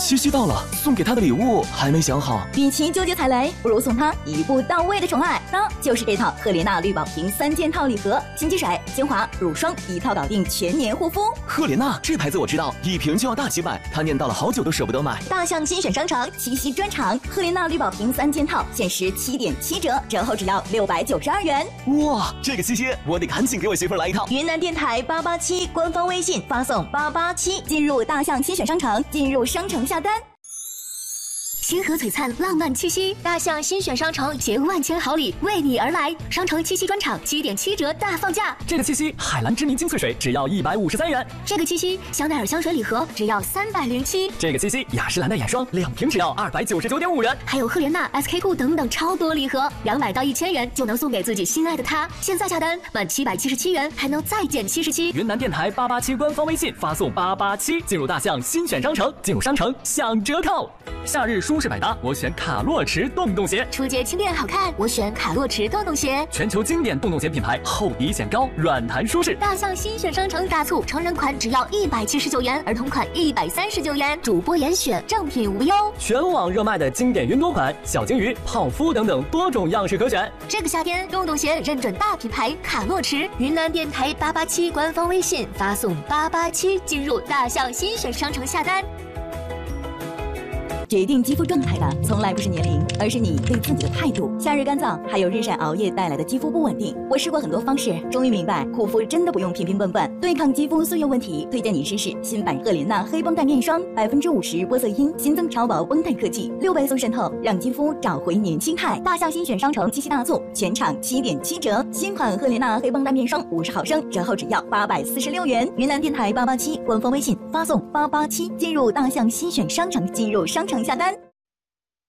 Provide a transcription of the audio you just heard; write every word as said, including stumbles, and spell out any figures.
七夕到了，送给她的礼物还没想好。 与其纠结踩雷，不如送她一步到位的宠爱，那就是这套赫莲娜绿宝瓶三件套礼盒，新机水、精华、乳霜一套搞定全年护肤。 赫莲娜这牌子我知道，一瓶就要大几百，她念叨了好久都舍不得买。 大象新选商城七夕专场，赫莲娜绿宝瓶三件套限时七点七折，折后只要六百九十二元。 哇，这个七夕我得赶紧给我媳妇来一套。 云南电台八八七官方微信发送八八七，进入大象新选商城，进入商城下单。星河璀璨，浪漫七夕，大象新选商城携万千好礼为你而来。商城七夕专场七点七折大放价。 这个七夕，海蓝之谜精粹水只要一百五十三元。 这个七夕，香奈儿香水礼盒只要三百零七。 这个七夕，雅诗兰黛眼霜两瓶只要二百九十九点五元。 还有赫莲娜、S K two 等等超多礼盒，两百到一千元就能送给自己心爱的他。现在下单满七百七十七元还能再减七十七。 云南电台八八七官方微信发送八八七，进入大象新选商城，进入商城享折扣。夏日舒适百搭，我选卡洛驰洞洞鞋。 初阶轻便好看，我选卡洛驰洞洞鞋。 全球经典洞洞鞋品牌，厚底显高，软弹舒适。 大象新选商城大促，成人款只要一百七十九元，儿童款一百三十九元。主播严选，正品无忧。 全网热卖的经典云朵款、小金鱼、泡芙等等多种样式可选。 这个夏天，洞洞鞋认准大品牌卡洛驰。云南电台八八七官方微信发送八八七，进入大象新选商城下单。决定肌肤状态的从来不是年龄，而是你对自己的态度。夏日干燥，还有日晒熬夜带来的肌肤不稳定，我试过很多方式，终于明白护肤真的不用平平笨笨。对抗肌肤岁月问题，推荐你试试新版赫莲娜黑绷带面霜，百分之五十玻色因，新增超薄绷带科技，六倍速渗透，让肌肤找回年轻态。大象新选商城七夕大促，全场七点七折，新款赫莲娜黑绷带面霜五十毫升，折后只要八百四十六元。云南电台八八七官方微信发送八八七，进入大象新选商城，进入商城下单。